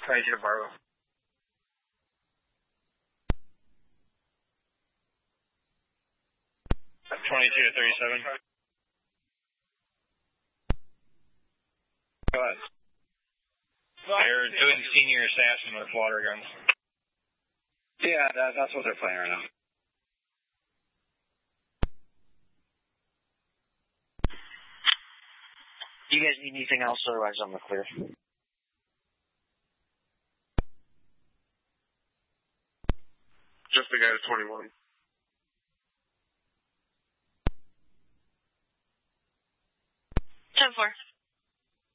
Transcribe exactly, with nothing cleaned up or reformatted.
twenty-two to Barlow. twenty-two to thirty-seven. Go ahead. They're doing senior assassin with water guns. Yeah, that, that's what they're playing right now. Do you guys need anything else? Otherwise, I'm the clear. Just the guy to twenty-one. ten four.